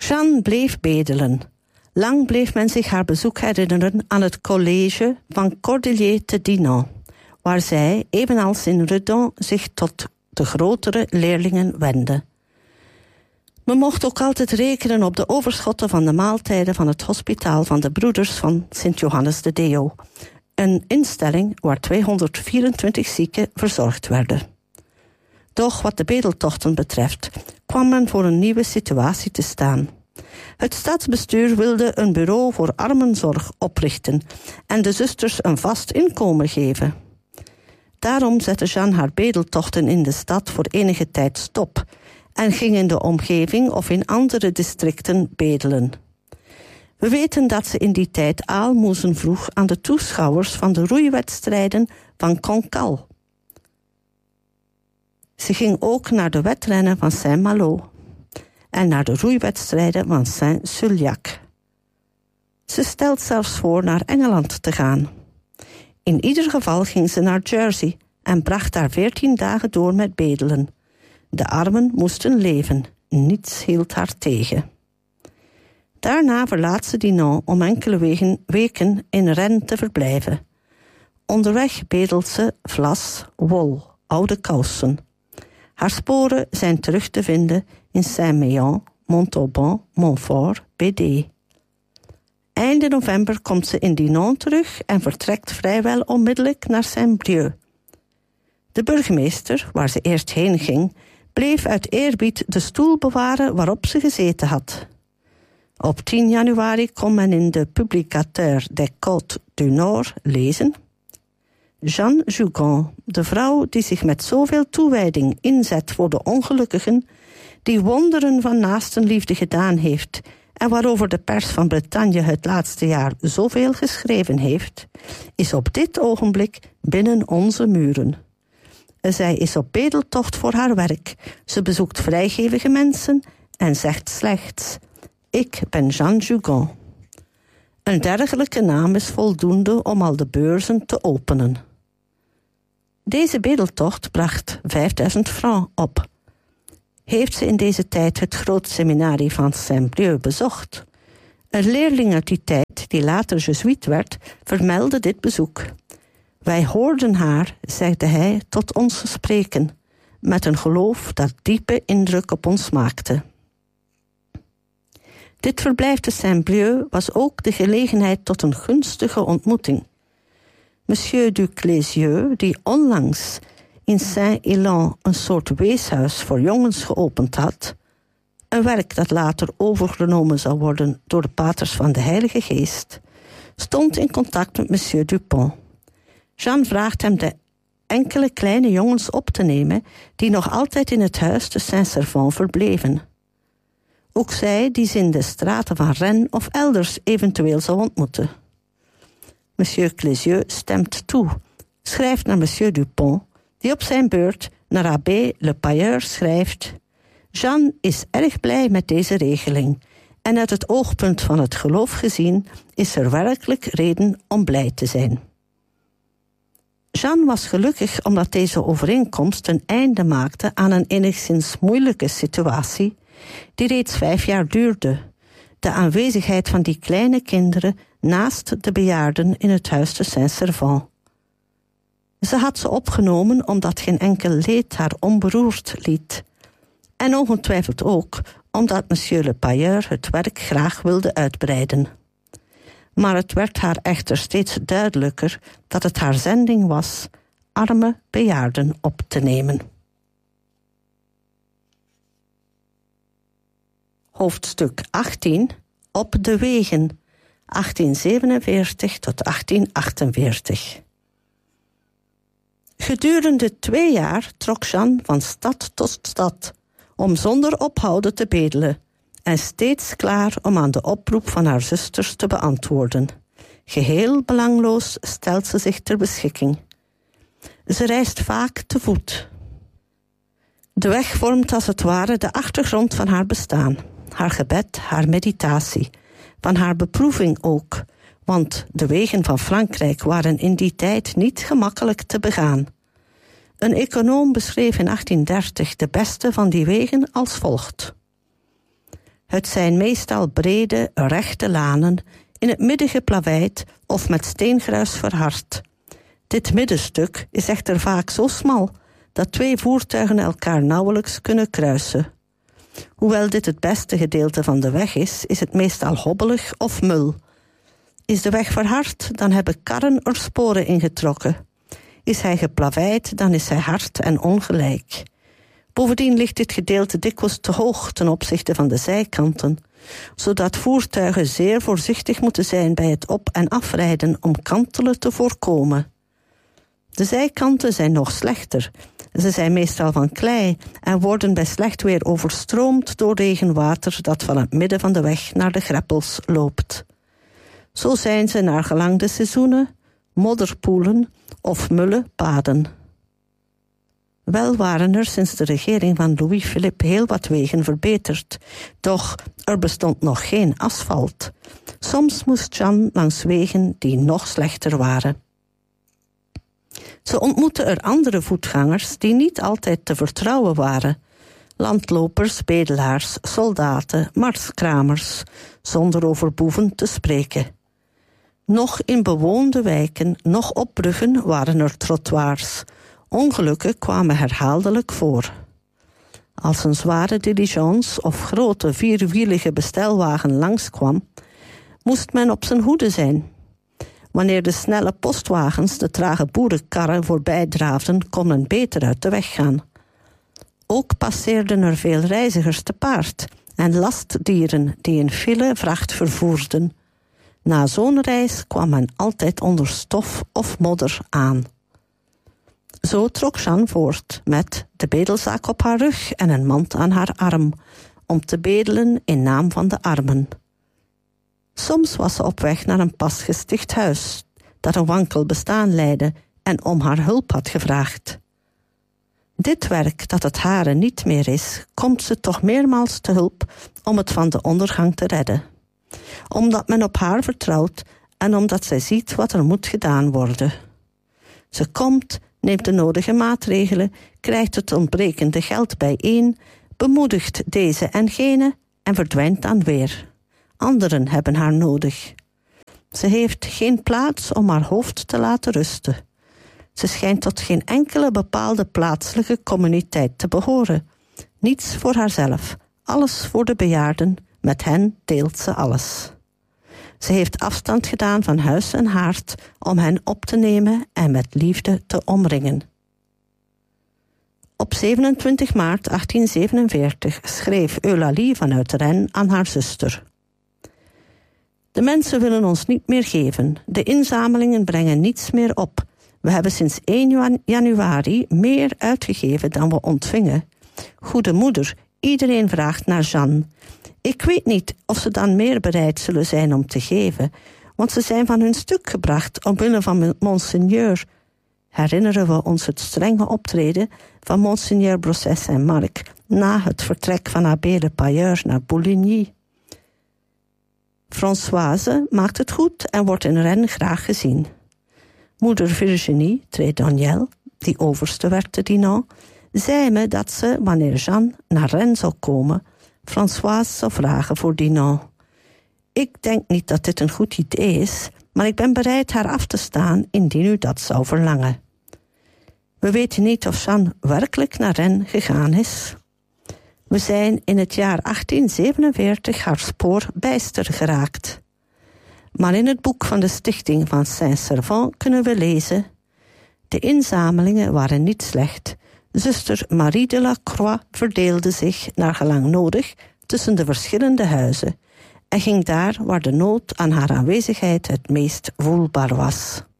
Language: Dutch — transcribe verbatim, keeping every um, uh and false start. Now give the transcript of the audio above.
Jeanne bleef bedelen. Lang bleef men zich haar bezoek herinneren aan het college van Cordelier te Dinan, waar zij, evenals in Redon, zich tot de grotere leerlingen wendde. Men mocht ook altijd rekenen op de overschotten van de maaltijden van het hospitaal van de broeders van Sint Johannes de Deo, een instelling waar tweehonderdvierentwintig zieken verzorgd werden. Doch wat de bedeltochten betreft, kwam men voor een nieuwe situatie te staan. Het stadsbestuur wilde een bureau voor armenzorg oprichten en de zusters een vast inkomen geven. Daarom zette Jeanne haar bedeltochten in de stad voor enige tijd stop en ging in de omgeving of in andere districten bedelen. We weten dat ze in die tijd aalmoezen vroeg aan de toeschouwers van de roeiwedstrijden van Cancale. Ze ging ook naar de wedrennen van Saint-Malo en naar de roeiwedstrijden van Saint-Suljac. Ze stelt zelfs voor naar Engeland te gaan. In ieder geval ging ze naar Jersey en bracht daar veertien dagen door met bedelen. De armen moesten leven, niets hield haar tegen. Daarna verlaat ze Dinan om enkele wegen, weken in Rennes te verblijven. Onderweg bedelt ze vlas, wol, oude kousen. Haar sporen zijn terug te vinden in Saint-Méan, Montauban, Montfort, Bédé. Einde november komt ze in Dinan terug en vertrekt vrijwel onmiddellijk naar Saint-Brieuc. De burgemeester, waar ze eerst heen ging, bleef uit eerbied de stoel bewaren waarop ze gezeten had. Op tien januari kon men in de Publicateur des Côtes du Nord lezen: Jeanne Jugon, de vrouw die zich met zoveel toewijding inzet voor de ongelukkigen, die wonderen van naastenliefde gedaan heeft en waarover de pers van Bretagne het laatste jaar zoveel geschreven heeft, is op dit ogenblik binnen onze muren. Zij is op bedeltocht voor haar werk. Ze bezoekt vrijgevige mensen en zegt slechts: ik ben Jeanne Jugon. Een dergelijke naam is voldoende om al de beurzen te openen. Deze bedeltocht bracht vijfduizend francs op. Heeft ze in deze tijd het groot seminarie van Saint-Brieuc bezocht? Een leerling uit die tijd, die later jezuïet werd, vermeldde dit bezoek. Wij hoorden haar, zegde hij, tot ons spreken, met een geloof dat diepe indruk op ons maakte. Dit verblijf te Saint-Brieuc was ook de gelegenheid tot een gunstige ontmoeting. Monsieur du Clézieux, die onlangs in Saint-Élan een soort weeshuis voor jongens geopend had, een werk dat later overgenomen zou worden door de paters van de Heilige Geest, stond in contact met Monsieur Dupont. Jeanne vraagt hem de enkele kleine jongens op te nemen die nog altijd in het huis te Saint-Servant verbleven. Ook zij die ze in de straten van Rennes of elders eventueel zou ontmoeten. Monsieur Clézieux stemt toe, schrijft naar Monsieur Dupont, die op zijn beurt naar abbé Le Payeur schrijft: Jeanne is erg blij met deze regeling en uit het oogpunt van het geloof gezien is er werkelijk reden om blij te zijn. Jeanne was gelukkig omdat deze overeenkomst een einde maakte aan een enigszins moeilijke situatie die reeds vijf jaar duurde: de aanwezigheid van die kleine kinderen naast de bejaarden in het huis te Saint-Servant. Ze had ze opgenomen omdat geen enkel leed haar onberoerd liet. En ongetwijfeld ook omdat monsieur Le Payeur het werk graag wilde uitbreiden. Maar het werd haar echter steeds duidelijker dat het haar zending was arme bejaarden op te nemen. Hoofdstuk achttien. Op de wegen, achttien zevenenveertig tot achttien achtenveertig. Gedurende twee jaar trok Jeanne van stad tot stad, om zonder ophouden te bedelen, en steeds klaar om aan de oproep van haar zusters te beantwoorden. Geheel belangloos stelt ze zich ter beschikking. Ze reist vaak te voet. De weg vormt als het ware de achtergrond van haar bestaan, haar gebed, haar meditatie, van haar beproeving ook, want de wegen van Frankrijk waren in die tijd niet gemakkelijk te begaan. Een econoom beschreef in achttien dertig de beste van die wegen als volgt: Het zijn meestal brede, rechte lanen, in het midden geplaveid of met steengruis verhard. Dit middenstuk is echter vaak zo smal dat twee voertuigen elkaar nauwelijks kunnen kruisen. Hoewel dit het beste gedeelte van de weg is, is het meestal hobbelig of mul. Is de weg verhard, dan hebben karren er sporen in getrokken. Is hij geplaveid, dan is hij hard en ongelijk. Bovendien ligt dit gedeelte dikwijls te hoog ten opzichte van de zijkanten, zodat voertuigen zeer voorzichtig moeten zijn bij het op- en afrijden om kantelen te voorkomen. De zijkanten zijn nog slechter. Ze zijn meestal van klei en worden bij slecht weer overstroomd door regenwater dat van het midden van de weg naar de greppels loopt. Zo zijn ze naar gelang de seizoenen modderpoelen of mulle paden. Wel waren er sinds de regering van Louis-Philippe heel wat wegen verbeterd, doch er bestond nog geen asfalt. Soms moest Jeanne langs wegen die nog slechter waren. Ze ontmoette er andere voetgangers die niet altijd te vertrouwen waren. Landlopers, bedelaars, soldaten, marskramers, zonder over boeven te spreken. Nog in bewoonde wijken, nog op bruggen waren er trottoirs. Ongelukken kwamen herhaaldelijk voor. Als een zware diligence of grote vierwielige bestelwagen langskwam, moest men op zijn hoede zijn. Wanneer de snelle postwagens de trage boerenkarren voorbij draafden, kon men beter uit de weg gaan. Ook passeerden er veel reizigers te paard en lastdieren die in file vracht vervoerden. Na zo'n reis kwam men altijd onder stof of modder aan. Zo trok Jeanne voort met de bedelzak op haar rug en een mand aan haar arm, om te bedelen in naam van de armen. Soms was ze op weg naar een pas gesticht huis, dat een wankel bestaan leidde en om haar hulp had gevraagd. Dit werk, dat het hare niet meer is, komt ze toch meermaals te hulp om het van de ondergang te redden. Omdat men op haar vertrouwt en omdat zij ziet wat er moet gedaan worden. Ze komt, neemt de nodige maatregelen, krijgt het ontbrekende geld bijeen, bemoedigt deze en gene en verdwijnt dan weer. Anderen hebben haar nodig. Ze heeft geen plaats om haar hoofd te laten rusten. Ze schijnt tot geen enkele bepaalde plaatselijke communiteit te behoren. Niets voor haarzelf, alles voor de bejaarden, met hen deelt ze alles. Ze heeft afstand gedaan van huis en haard om hen op te nemen en met liefde te omringen. Op zevenentwintig maart achttien zevenenveertig schreef Eulalie vanuit Rennes aan haar zuster. De mensen willen ons niet meer geven. De inzamelingen brengen niets meer op. We hebben sinds één januari meer uitgegeven dan we ontvingen. Goede moeder, iedereen vraagt naar Jeanne. Ik weet niet of ze dan meer bereid zullen zijn om te geven, want ze zijn van hun stuk gebracht omwille van monseigneur. Herinneren we ons het strenge optreden van monseigneur Brosset Saint-Marc na het vertrek van abbé Le Payeur naar Bouligny. Françoise maakt het goed en wordt in Rennes graag gezien. Moeder Virginie Trédaniel, die overste werd te Dinan, zei me dat ze, wanneer Jeanne naar Rennes zou komen, Françoise zou vragen voor Dinan. Ik denk niet dat dit een goed idee is, maar ik ben bereid haar af te staan indien u dat zou verlangen. We weten niet of Jeanne werkelijk naar Rennes gegaan is. We zijn in het jaar achttien zevenenveertig haar spoor bijster geraakt. Maar in het boek van de stichting van Saint-Servan kunnen we lezen: de inzamelingen waren niet slecht. Zuster Marie de la Croix verdeelde zich naar gelang nodig tussen de verschillende huizen en ging daar waar de nood aan haar aanwezigheid het meest voelbaar was.